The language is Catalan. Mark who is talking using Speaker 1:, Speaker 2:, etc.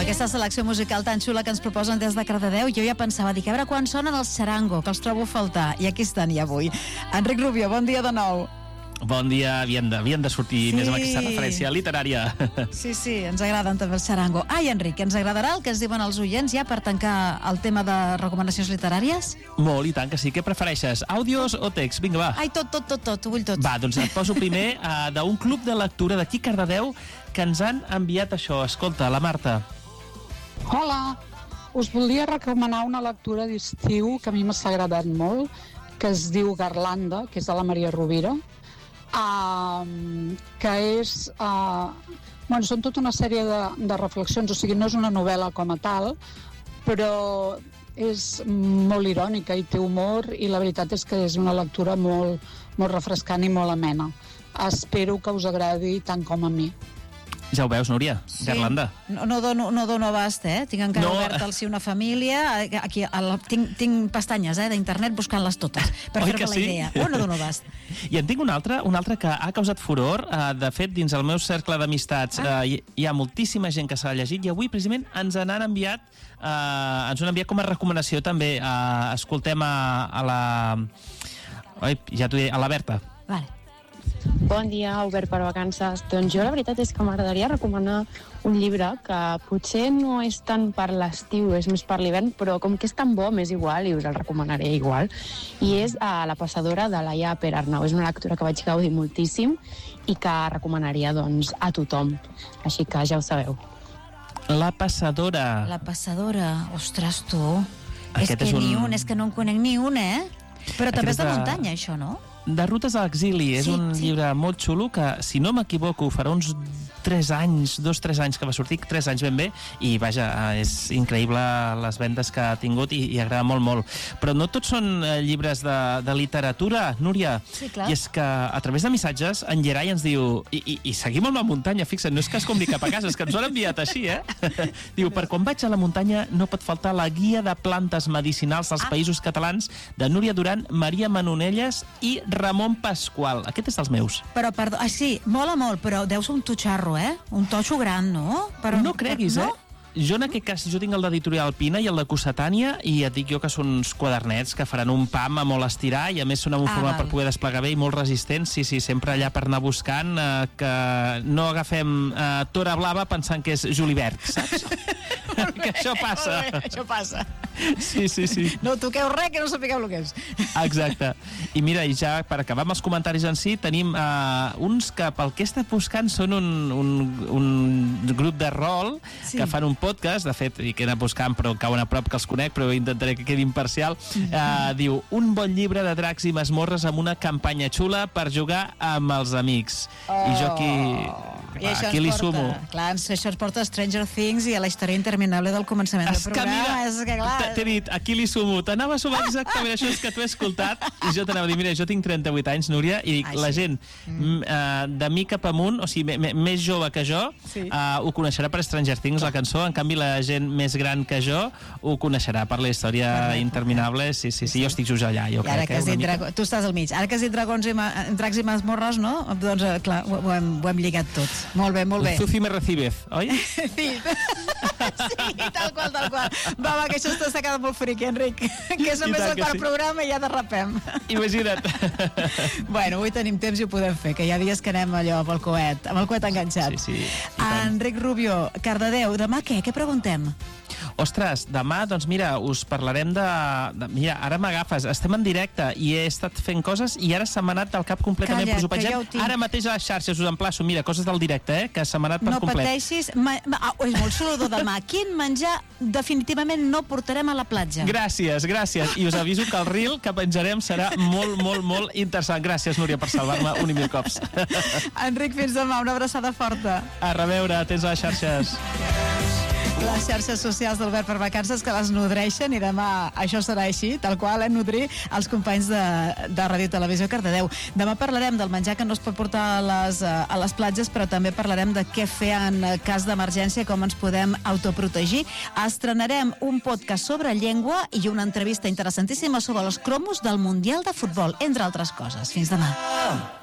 Speaker 1: aquesta selecció musical tan xula que ens proposen des de Cardedeu. Jo ja pensava, dic, a veure quan sonen els Charango, que els trobo a faltar, i aquí estan ja avui. Enric Rubio, bon dia de nou.
Speaker 2: Bon dia, havien de sortir més amb aquesta referència literària.
Speaker 1: Sí, ens agraden també els Charango. Ai, Enric, ens agradarà el que ens diuen els oients ja per tancar el tema de recomanacions literàries?
Speaker 2: Molt, i tant que sí. Què prefereixes, àudios o text? Vinga, va.
Speaker 1: Ai, tot, ho vull tot.
Speaker 2: Va, doncs et poso primer d'un club de lectura d'aquí Cardedeu que ens han enviat això. Escolta, la Marta.
Speaker 3: Hola, us volia recomanar una lectura d'estiu que a mi m'ha agradat molt, que es diu Garlanda, que és de la Maria Rovira, que és... són tota una sèrie de reflexions, o sigui, no és una novel·la com a tal, però és molt irònica i té humor, i la veritat és que és una lectura molt, molt refrescant i molt amena. Espero que us agradi tant com a mi.
Speaker 2: Ja ho veus, Núria,
Speaker 1: sí.
Speaker 2: Garlanda.
Speaker 1: No dono abast, Tinc encara obert el Si una família. Aquí tinc pestanyes, d'internet buscant-les totes, per fer-me la idea. No dono abast.
Speaker 2: I en tinc una altra que ha causat furor. De fet, dins el meu cercle d'amistats hi ha moltíssima gent que s'ha llegit, i avui, precisament, ens han enviat com a recomanació també. Escoltem a la Berta.
Speaker 1: Vale.
Speaker 4: Bon dia, Obert per Vacances. Doncs jo la veritat és que m'agradaria recomanar un llibre que potser no és tant per l'estiu, és més per l'hivern, però com que és tan bo, m'és igual i us el recomanaré igual. I és La passadora de Laia Perarnau. És una lectura que vaig gaudir moltíssim i que recomanaria doncs a tothom. Així que ja ho sabeu.
Speaker 2: La passadora.
Speaker 1: La passadora. Ostres, tu. És que no en conec ni un, Però també és de muntanya, això, no?
Speaker 2: De Rutes a l'exili. És un llibre molt xulo que, si no m'equivoco, farà uns 3 anys que va sortir, 3 anys ben bé, i vaja, és increïble les vendes que ha tingut i agrada molt, molt. Però no tots són llibres de literatura, Núria.
Speaker 1: Sí, clar.
Speaker 2: I és que a través de missatges en Gerai ens diu, i seguim amb la muntanya, fixa't, no és que es convi cap a casa, és que ens ho han enviat així, Diu, per quan vaig a la muntanya no pot faltar la guia de plantes medicinals als Països Catalans de Núria Duran, Maria Manonelles i Ramon Pasqual. Aquest és dels meus.
Speaker 1: Però, perdó, sí, mola molt, però deu ser un tutxarro, un totxo gran, no?
Speaker 2: No creguis, Jo en aquest cas, tinc el d'Editorial Alpina i el de Cossetània, i et dic jo que són uns quadernets que faran un pam a molt estirar, i a més són amb un format per poder desplegar bé i molt resistents, sí, sempre allà per anar buscant, que no agafem Tora Blava pensant que és Julibert, saps? Que això passa.
Speaker 1: Això passa.
Speaker 2: Sí.
Speaker 1: No toqueu res que no sapigueu el que és.
Speaker 2: Exacte. I mira, i ja per acabar amb els comentaris en si, tenim uns que pel que he estat buscant són un grup de rol que fan un podcast, de fet, i que he anat buscant però cauen a prop que els conec, però intentaré que quedi imparcial. Diu, un bon llibre de dracs i masmorres amb una campanya xula per jugar amb els amics. I jo aquí li sumo.
Speaker 1: Clar, això ens porta a Stranger Things i a la història interminable del començament del programa.
Speaker 2: T'he dit, aquí li sumo. T'anava a sumar exactament això que tu he escoltat, i jo t'anava a dir, mira, jo tinc 38 anys, Núria, i dic, la gent de mi cap amunt, o sigui, més jove que jo, ho coneixerà per Stranger Things, la cançó. En canvi, la gent més gran que jo ho coneixerà per la història interminable. Sí, jo estic just allà, jo crec.
Speaker 1: Tu estàs al mig. Ara que has dit dracs i masmorres, no? Doncs, clar, ho hem lligat tot. Molt bé.
Speaker 2: Zuzi me recibes, oi?
Speaker 1: Sí, tal qual. Va, que això s'ha quedat molt friqui, Enric. Que és només el quart programa i ja derrapem.
Speaker 2: Imagina't.
Speaker 1: Bueno, avui tenim temps i ho podem fer, que hi ha dies que anem allò amb el coet enganxat.
Speaker 2: Sí.
Speaker 1: Enric Rubio, Cardedeu, demà què? Què preguntem?
Speaker 2: Ostres, demà, doncs mira, us parlarem mira, ara m'agafes, estem en directe i he estat fent coses i ara se m'ha anat del cap completament, però us ho pengem ara mateix a les xarxes, us emplaço, mira, coses del directe, que se m'ha anat per complet.
Speaker 1: No pateixis, és molt soludor demà. Quin menjar definitivament no portarem a la platja?
Speaker 2: Gràcies, i us aviso que el reel que penjarem serà molt interessant. Gràcies, Núria, per salvar-me un i mil cops.
Speaker 1: Enric, fins demà, una abraçada forta.
Speaker 2: A reveure, tens a les xarxes.
Speaker 1: Les xarxes socials d'Albert per Vacances, que les nodreixen, i demà això serà així, tal qual, nodrir els companys de Ràdio Televisió Cardedeu. Demà parlarem del menjar que no es pot portar a les platges, però també parlarem de què fer en cas d'emergència, com ens podem autoprotegir. Estrenarem un podcast sobre llengua i una entrevista interessantíssima sobre els cromos del Mundial de Futbol, entre altres coses. Fins demà.